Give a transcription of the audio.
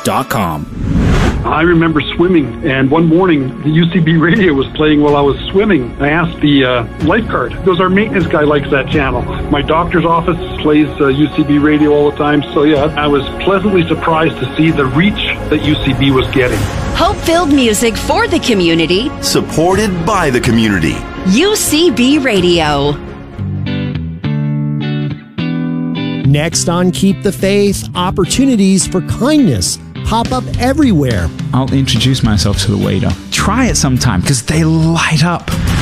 I remember swimming, and one morning the UCB radio was playing while I was swimming. I asked the lifeguard, because our maintenance guy likes that channel. My doctor's office plays UCB radio all the time, so yeah, I was pleasantly surprised to see the reach that UCB was getting. Hope-filled music for the community. Supported by the community. UCB Radio. Next on Keep the Faith, opportunities for kindness pop up everywhere. I'll introduce myself to the waiter. Try it sometime because they light up.